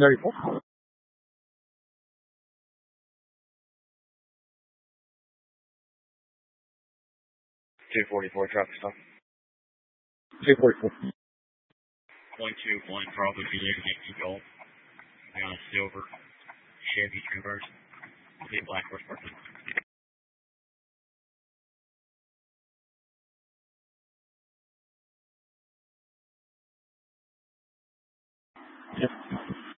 secondary pole. 244 traffic stop. 244. Point 2-1 Bravo Juliet Yankee Golf. Silver Chevy Traverse. The Black Horse Park. Yep.